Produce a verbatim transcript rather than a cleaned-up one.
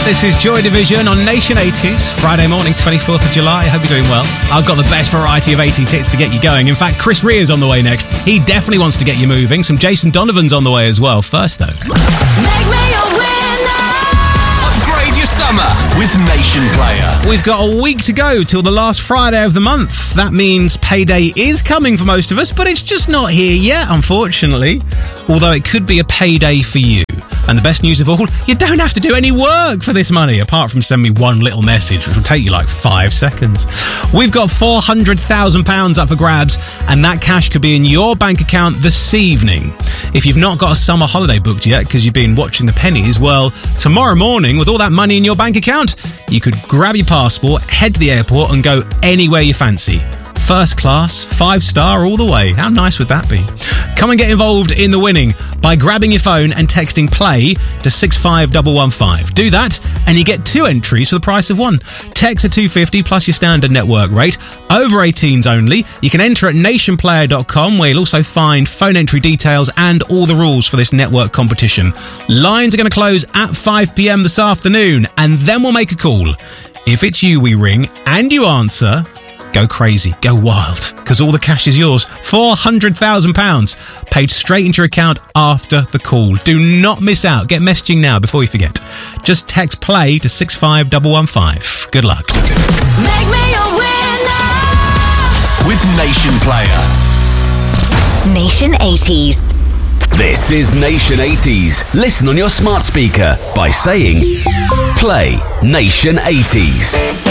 This is Joy Division on Nation eighties, Friday morning, twenty-fourth of July. I hope you're doing well. I've got the best variety of eighties hits to get you going. In fact, Chris Rea's on the way next. He definitely wants to get you moving. Some Jason Donovan's on the way as well. First, though. Make me a winner. Upgrade your summer with Nation Player. We've got a week to go till the last Friday of the month. That means payday is coming for most of us, but it's just not here yet, unfortunately. Although it could be a payday for you. And the best news of all, you don't have to do any work for this money, apart from send me one little message, which will take you like five seconds. We've got four hundred thousand pounds up for grabs, and that cash could be in your bank account this evening. If you've not got a summer holiday booked yet because you've been watching the pennies, well, tomorrow morning, with all that money in your bank account, you could grab your passport, head to the airport, and go anywhere you fancy. First class, five star all the way. How nice would that be? Come and get involved in the winning by grabbing your phone and texting play to six five one one five. Do that and you get two entries for the price of one. Text at two fifty plus your standard network rate. Over eighteens only. You can enter at nation player dot com, where you'll also find phone entry details and all the rules for this network competition. Lines are going to close at five p.m. this afternoon, and then we'll make a call. If it's you we ring and you answer, go crazy, go wild, because all the cash is yours. four hundred thousand pounds paid straight into your account after the call. Do not miss out. Get messaging now before you forget. Just text play to six five one one five. Good luck. Make me a winner. With Nation Player. Nation eighties. This is Nation eighties. Listen on your smart speaker by saying play Nation eighties.